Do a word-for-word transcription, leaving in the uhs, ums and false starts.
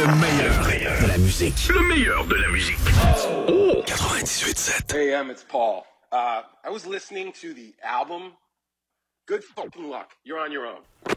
Le meilleur de la musique. Le meilleur de la musique. Oh! quatre-vingt-dix-huit sept. Hey, Em, it's Paul. Uh, I was listening to the album. Good fucking luck. You're on your own.